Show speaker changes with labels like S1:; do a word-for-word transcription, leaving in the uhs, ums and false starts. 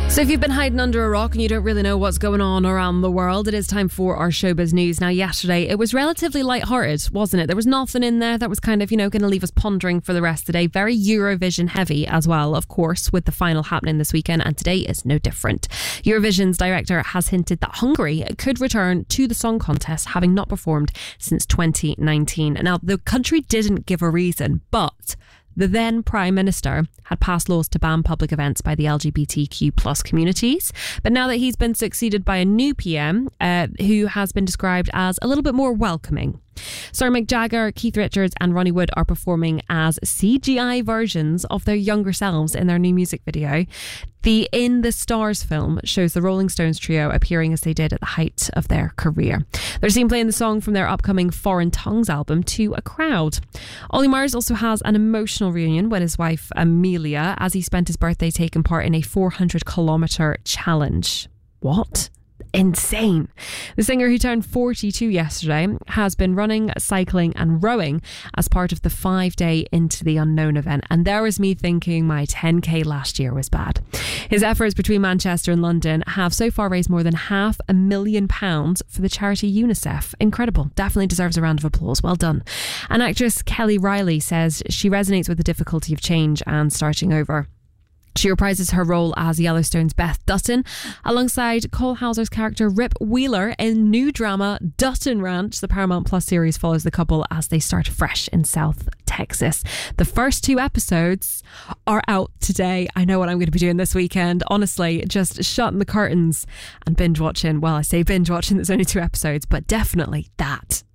S1: So if you've been hiding under a rock and you don't really know what's going on around the world, it is time for our showbiz news. Now, yesterday, it was relatively lighthearted, wasn't it? There was nothing in there that was kind of, you know, going to leave us pondering for the rest of the day. Very Eurovision heavy as well, of course, with the final happening this weekend, and today is no different. Eurovision's director has hinted that Hungary could return to the song contest, having not performed since twenty nineteen. Now, the country didn't give a reason, but the then Prime Minister had passed laws to ban public events by the L G B T Q plus communities. But now that he's been succeeded by a new P M uh, who has been described as a little bit more welcoming. Sir Mick Jagger, Keith Richards and Ronnie Wood are performing as C G I versions of their younger selves in their new music video. The In the Stars film shows the Rolling Stones trio appearing as they did at the height of their career. They're seen playing the song from their upcoming Foreign Tongues album to a crowd. Ollie Murs also has an emotional reunion with his wife Amelia as he spent his birthday taking part in a four hundred kilometre challenge. What? Insane. The singer, who turned forty-two yesterday, has been running, cycling and rowing as part of the five-day Into the Unknown event, and there was me thinking my ten k last year was bad. His efforts between Manchester and London have so far raised more than half a million pounds for the charity UNICEF. Incredible. Definitely deserves a round of applause. Well done. And actress Kelly Riley says she resonates with the difficulty of change and starting over. She reprises her role as Yellowstone's Beth Dutton alongside Cole Hauser's character Rip Wheeler in new drama Dutton Ranch. The Paramount Plus series follows the couple as they start fresh in South Texas. The first two episodes are out today. I know what I'm going to be doing this weekend. Honestly, just shutting the curtains and binge watching. Well, I say binge watching, there's only two episodes, but definitely that.